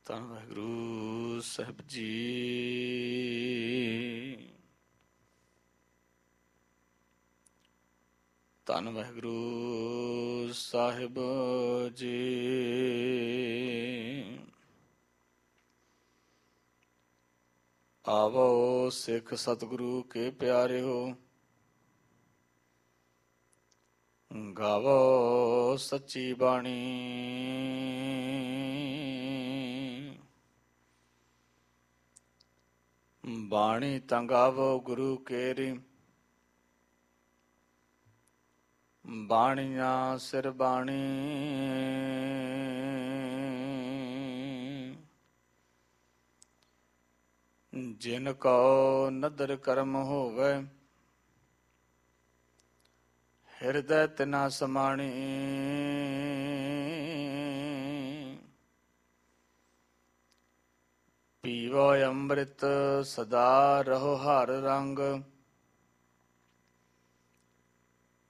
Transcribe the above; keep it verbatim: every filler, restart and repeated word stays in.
ਧੰਨ ਵਾਹਿਗੁਰੂ ਸਾਹਿਬ ਜੀ। ਧੰਨ ਵਾਹਿਗੁਰੂ ਸਾਹਿਬ ਜੀ। ਆਵੋ ਸਿੱਖ ਸਤਿਗੁਰੂ ਕੇ ਪਿਆਰਿਓ, ਗਾਵੋ ਸੱਚੀ ਬਾਣੀ। ਬਾਣੀ ਤਾਂ ਗਾਵੋ ਗੁਰੂ ਕੇਰੀ, ਬਾਣੀਆਂ ਸਿਰ ਬਾਣੀ। ਜਿਨ ਕਉ ਨਦਰ ਕਰਮ ਹੋਵੇ, ਹਿਰਦੈ ਤਿਨਾ ਸਮਾਣੀ। ਪੀਵੋ ਅੰਮ੍ਰਿਤ ਸਦਾ ਰਹੋ ਹਰ ਰੰਗ,